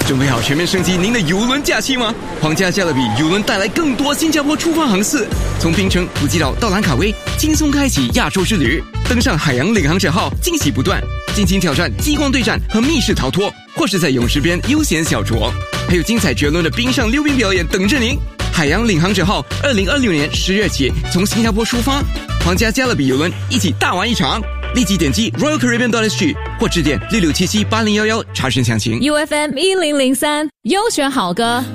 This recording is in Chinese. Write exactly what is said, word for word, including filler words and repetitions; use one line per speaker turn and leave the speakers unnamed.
准备好全面升级您的邮轮假期吗？皇家加勒比邮轮带来更多新加坡出发航次，从槟城、普吉岛到兰卡威，轻松开启亚洲之旅。登上海洋领航者号，惊喜不断，尽情挑战激光对战和密室逃脱，或是在泳池边悠闲小酌，还有精彩绝伦的冰上溜冰表演等着您。海洋领航者号二零二六年十月起从新加坡出发，皇家加勒比邮轮一起大玩一场。立即点击 Royal Caribbean dot S G 或致电六六七七八零一一查询详情。
U F M 一零零三优选好歌。